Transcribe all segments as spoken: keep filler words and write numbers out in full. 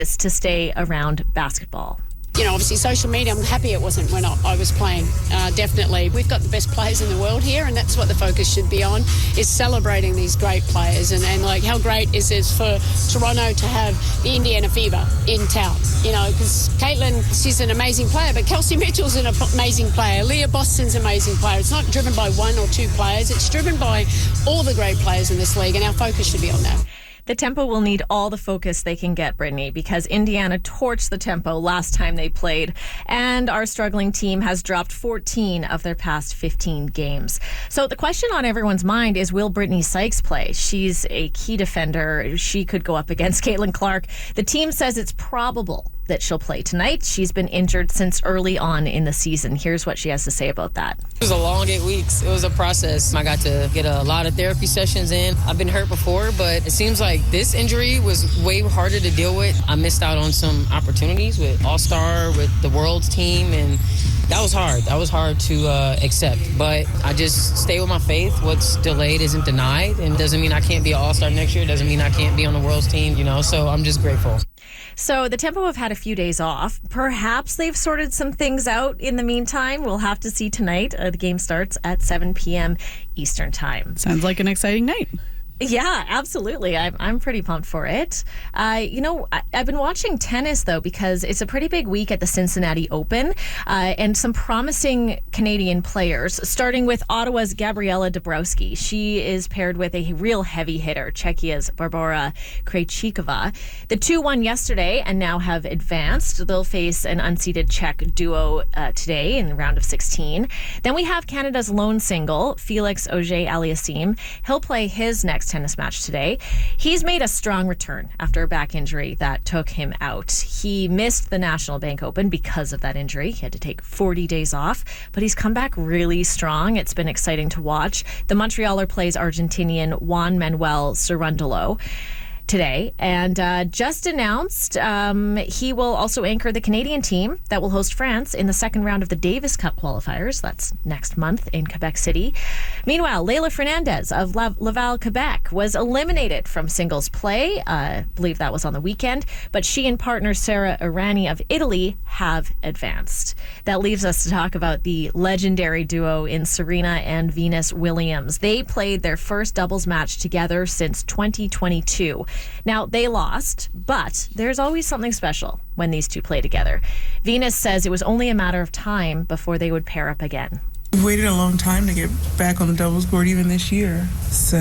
is to stay around basketball. You know, obviously social media, I'm happy it wasn't when I, I was playing. Uh, definitely. We've got the best players in the world here, and that's what the focus should be on, is celebrating these great players. And, and like, how great is it for Toronto to have the Indiana Fever in town? You know, because Caitlin, she's an amazing player, but Kelsey Mitchell's an amazing player. Leah Boston's an amazing player. It's not driven by one or two players. It's driven by all the great players in this league, and our focus should be on that. The Tempo will need all the focus they can get, Brittany, because Indiana torched the Tempo last time they played, and our struggling team has dropped fourteen of their past fifteen games. So the question on everyone's mind is, will Brittany Sykes play? She's a key defender. She could go up against Caitlin Clark. The team says it's probable that she'll play tonight. She's been injured since early on in the season. Here's what she has to say about that. It was a long eight weeks. It was a process. I got to get a lot of therapy sessions in. I've been hurt before, but it seems like this injury was way harder to deal with. I missed out on some opportunities with All-Star, with the World's team, and that was hard. That was hard to uh, accept. But I just stay with my faith. What's delayed isn't denied, and doesn't mean I can't be an All-Star next year. Doesn't mean I can't be on the World's team, you know, so I'm just grateful. So the Tempo have had a few days off. Perhaps they've sorted some things out in the meantime. We'll have to see tonight. Uh, the game starts at seven p.m. Eastern time. Sounds like an exciting night. Yeah, absolutely. I'm, I'm pretty pumped for it. Uh, you know, I, I've been watching tennis, though, because it's a pretty big week at the Cincinnati Open, uh, and some promising Canadian players, starting with Ottawa's Gabriela Dabrowski. She is paired with a real heavy hitter, Czechia's Barbora Krejcikova. The two won yesterday and now have advanced. They'll face an unseeded Czech duo uh, today in the round of sixteen. Then we have Canada's lone single, Felix Auger-Aliassime. He'll play his next tennis match today. He's made a strong return after a back injury that took him out. He missed the National Bank Open because of that injury. He had to take forty days off, but he's come back really strong. It's been exciting to watch. The Montrealer plays Argentinian Juan Manuel Cerundolo today, and uh, just announced um, he will also anchor the Canadian team that will host France in the second round of the Davis Cup qualifiers. That's next month in Quebec City. Meanwhile, Leylah Fernandez of La- Laval, Quebec was eliminated from singles play. Uh, I believe that was on the weekend, but she and partner Sara Errani of Italy have advanced. That leaves us to talk about the legendary duo in Serena and Venus Williams. They played their first doubles match together since twenty twenty-two. Now, they lost, but there's always something special when these two play together. Venus says it was only a matter of time before they would pair up again. We waited a long time to get back on the doubles court even this year. So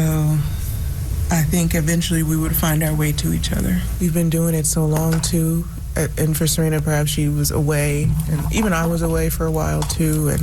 I think eventually we would find our way to each other. We've been doing it so long, too. And for Serena, perhaps she was away. And even I was away for a while, too. And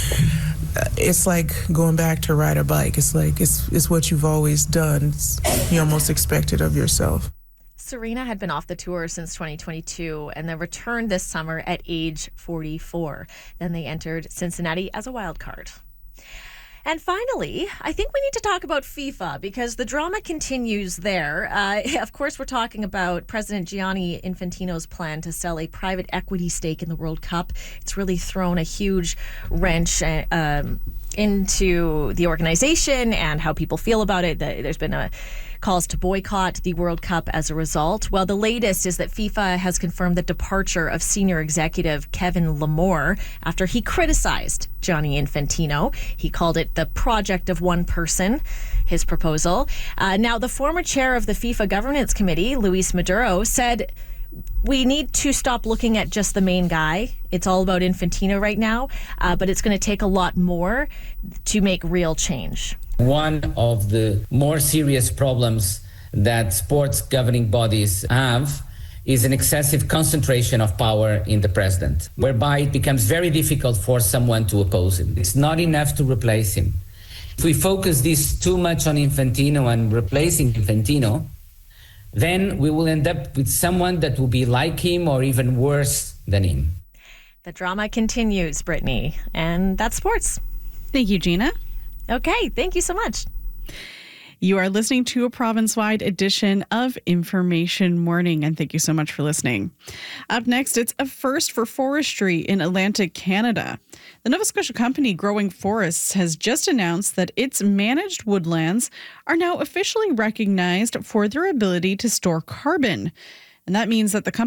it's like going back to ride a bike. It's like it's it's what you've always done. It's, you almost expect it of yourself. Serena had been off the tour since twenty twenty-two and then returned this summer at age forty-four. Then they entered Cincinnati as a wild card. And finally, I think we need to talk about FIFA because the drama continues there. Uh, of course, we're talking about President Gianni Infantino's plan to sell a private equity stake in the World Cup. It's really thrown a huge wrench uh, um, into the organization and how people feel about it. There's been a calls to boycott the World Cup as a result. Well, the latest is that FIFA has confirmed the departure of senior executive Kevin Lamore after he criticized Gianni Infantino. He called it the project of one person, his proposal. Uh, now, the former chair of the FIFA Governance Committee, Luis Maduro, said we need to stop looking at just the main guy. It's all about Infantino right now, uh, but it's going to take a lot more to make real change. One of the more serious problems that sports governing bodies have is an excessive concentration of power in the president, whereby it becomes very difficult for someone to oppose him. It's not enough to replace him. If we focus this too much on Infantino and replacing Infantino, then we will end up with someone that will be like him or even worse than him. The drama continues, Brittany, and that's sports. Thank you, Gina. Okay, thank you so much. You are listening to a province-wide edition of Information Morning, and thank you so much for listening. Up next, it's a first for forestry in Atlantic Canada. The Nova Scotia company Growing Forests has just announced that its managed woodlands are now officially recognized for their ability to store carbon. And that means that the company